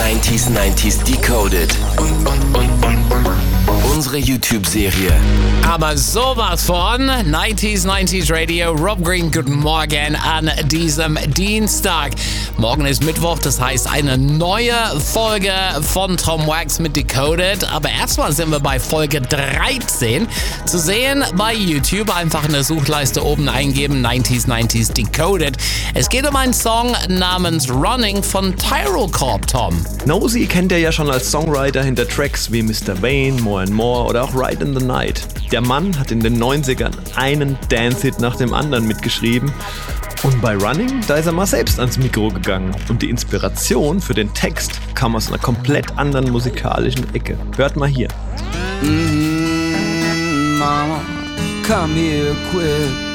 90s Decoded. Unsere YouTube-Serie. Aber sowas von 90s Radio. Rob Green, guten Morgen an diesem Dienstag. Morgen ist Mittwoch, das heißt eine neue Folge von Tom Wax mit Decoded. Aber erstmal sind wir bei Folge 13. Zu sehen bei YouTube. Einfach in der Suchleiste oben eingeben, 90s Decoded. Es geht um einen Song namens Running von Tyrol Corp, Tom. Nosey kennt er ja schon als Songwriter hinter Tracks wie Mr. Vain, More and More oder auch Ride in the Night. Der Mann hat in den 90ern einen Dance-Hit nach dem anderen mitgeschrieben. Und bei Running, da ist er mal selbst ans Mikro gegangen. Und die Inspiration für den Text kam aus einer komplett anderen musikalischen Ecke. Hört mal hier. Mama, come here quick.